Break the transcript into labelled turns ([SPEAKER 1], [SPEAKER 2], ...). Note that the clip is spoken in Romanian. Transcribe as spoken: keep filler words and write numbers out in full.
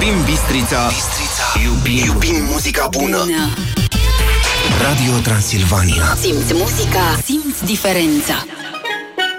[SPEAKER 1] Iubim Bistrița.
[SPEAKER 2] Bistrița.
[SPEAKER 1] Iubim,
[SPEAKER 2] Iubim muzica bună.
[SPEAKER 3] bună.
[SPEAKER 2] Radio Transilvania.
[SPEAKER 3] Simți muzica, simți diferența.